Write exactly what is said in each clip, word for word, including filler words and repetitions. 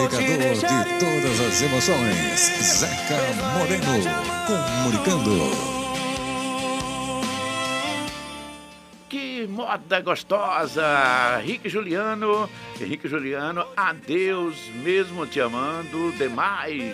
comunicador de todas as emoções, Zeca Moreno, comunicando. Que moda gostosa! Henrique Juliano, Henrique Juliano, adeus mesmo te amando demais.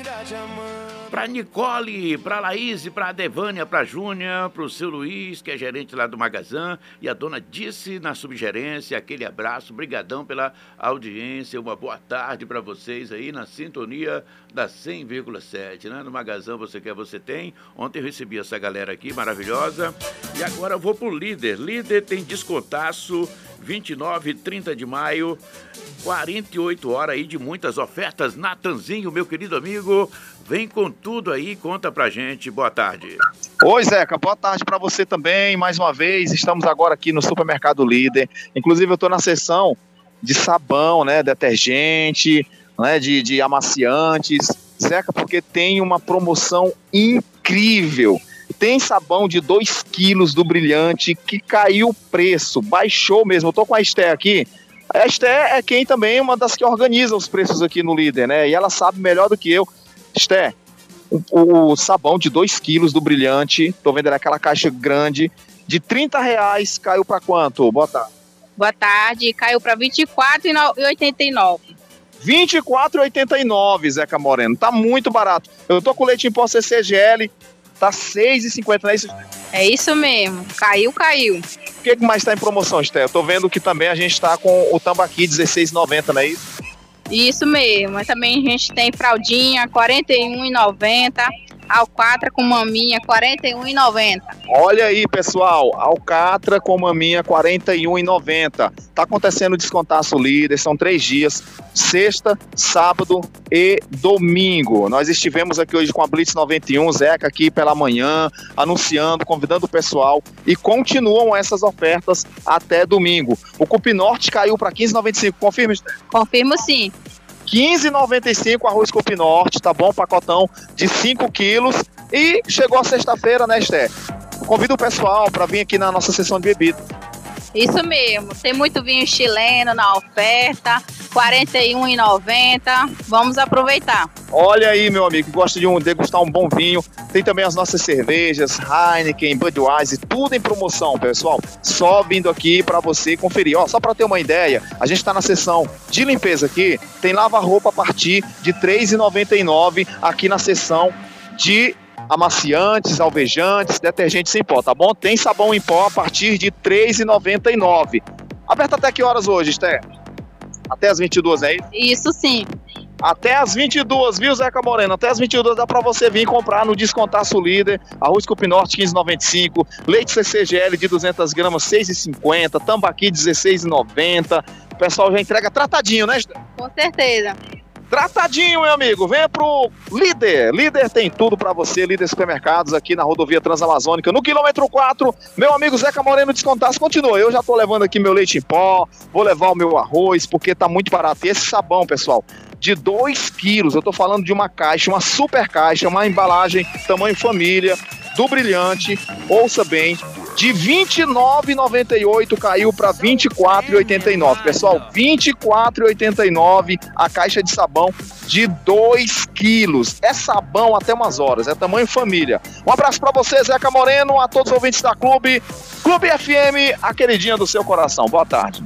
Pra Nicole, pra Laís, pra Devânia, pra Júnia, pro seu Luiz, que é gerente lá do Magazã, e a dona Disse na subgerência, aquele abraço, brigadão pela audiência, uma boa tarde pra vocês aí na sintonia da cem vírgula sete, né? No Magazã Você Quer, Você Tem. Ontem eu recebi essa galera aqui maravilhosa, e agora eu vou pro líder. Líder tem descontaço, vinte e nove e trinta de maio, quarenta e oito horas aí de muitas ofertas. Natanzinho, meu querido amigo, vem com tudo aí, conta pra gente. Boa tarde. Oi, Zeca, boa tarde pra você também. Mais uma vez, estamos agora aqui no Supermercado Líder. Inclusive, eu tô na seção de sabão, né, detergente, né, de, de amaciantes. Zeca, porque tem uma promoção incrível. Tem sabão de dois quilos do Brilhante que caiu o preço, baixou mesmo. Eu tô com a Esté aqui. A Esté é quem também é uma das que organiza os preços aqui no Líder, né? E ela sabe melhor do que eu. Esté, o, o sabão de dois quilos do Brilhante, tô vendo aquela caixa grande, de trinta reais caiu para quanto? Boa tarde. Boa tarde, caiu para vinte e quatro reais e oitenta e nove centavos. vinte e quatro reais e oitenta e nove centavos, Zeca Moreno. Tá muito barato. Eu tô com leite em pó C C G L. Tá seis reais e cinquenta centavos, não é isso? É isso mesmo. Caiu, caiu. O que mais tá em promoção, Esté? Eu tô vendo que também a gente tá com o tambaqui dezesseis reais e noventa centavos, não é isso? Isso mesmo. Mas também a gente tem fraldinha, quarenta e um reais e noventa centavos. Alcatra com maminha, quarenta e um reais e noventa centavos. Olha aí, pessoal. Alcatra com maminha, quarenta e um reais e noventa centavos. Tá acontecendo o descontaço Líder. São três dias. Sexta, sábado e domingo. Nós estivemos aqui hoje com a Blitz noventa e um, Zeca aqui pela manhã, anunciando, convidando o pessoal. E continuam essas ofertas até domingo. O Cupim Norte caiu para quinze reais e noventa e cinco centavos. Confirma, Esther? Confirmo sim. quinze reais e noventa e cinco centavos arroz Cupim Norte, tá bom? Pacotão de cinco quilos. E chegou a sexta-feira, né, Esther? Convido o pessoal para vir aqui na nossa sessão de bebida. Isso mesmo. Tem muito vinho chileno na oferta, quarenta e um reais e noventa centavos. Vamos aproveitar. Olha aí, meu amigo, que gosta de um, degustar um bom vinho. Tem também as nossas cervejas, Heineken, Budweiser, tudo em promoção, pessoal. Só vindo aqui para você conferir. Ó, só para ter uma ideia, a gente está na seção de limpeza aqui. Tem lava-roupa a partir de três reais e noventa e nove centavos aqui na seção de amaciantes, alvejantes, detergentes em pó, tá bom? Tem sabão em pó a partir de três reais e noventa e nove centavos. Aberto até que horas hoje, Esther? Até as vinte e duas, é isso? Isso sim. Até as vinte e duas, viu, Zeca Moreno? Até as vinte e duas dá pra você vir comprar no Descontaço Líder. Arroz Cupim Norte, quinze reais e noventa e cinco centavos. Leite C C G L de duzentas gramas, seis reais e cinquenta centavos. Tambaqui, dezesseis reais e noventa centavos. O pessoal já entrega tratadinho, né, Esther? Com certeza. Tratadinho, meu amigo. Venha pro Líder. Líder tem tudo pra você. Líder Supermercados aqui na rodovia Transamazônica, no quilômetro quatro. Meu amigo Zeca Moreno Descontaço continua. Eu já tô levando aqui meu leite em pó, vou levar o meu arroz, porque tá muito barato. E esse sabão, pessoal, de dois quilos. Eu tô falando de uma caixa, uma super caixa, uma embalagem tamanho família, do Brilhante. Ouça bem. De vinte e nove reais e noventa e oito centavos caiu para vinte e quatro reais e oitenta e nove centavos. Pessoal, vinte e quatro reais e oitenta e nove centavos a caixa de sabão de dois quilos. É sabão até umas horas, é tamanho família. Um abraço para você, Zeca Moreno, a todos os ouvintes da Clube. Clube F M, a queridinha do seu coração. Boa tarde.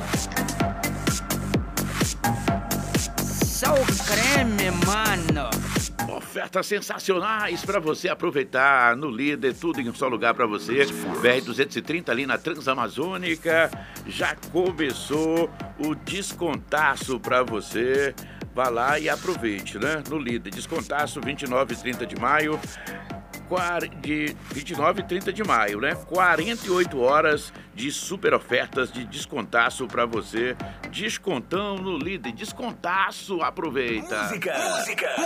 Só o creme, mano. Ofertas sensacionais para você aproveitar no Líder, tudo em um só lugar para você. B R duzentos e trinta ali na Transamazônica. Já começou o descontaço para você. Vá lá e aproveite, né? No Líder, descontaço vinte e nove e trinta de maio. De vinte e nove e trinta de maio, né? quarenta e oito horas de super ofertas de descontaço para você. Descontão no Líder, descontaço, aproveita. Música, música.